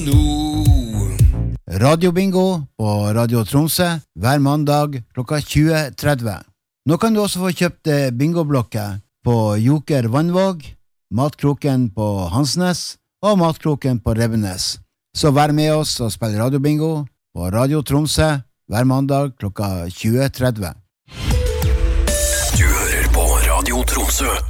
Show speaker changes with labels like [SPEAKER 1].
[SPEAKER 1] Radiobingo på Radio Tromsø hver mandag klokka 20:30. Nå kan du også få kjøpt bingoblokker på Joker Vannvåg, Matkroken på Hansnes og Matkroken på Rebbenes. Så vær med oss og spill radiobingo på Radio Tromsø hver mandag klokka 20:30.
[SPEAKER 2] Du hører på Radio Tromsø.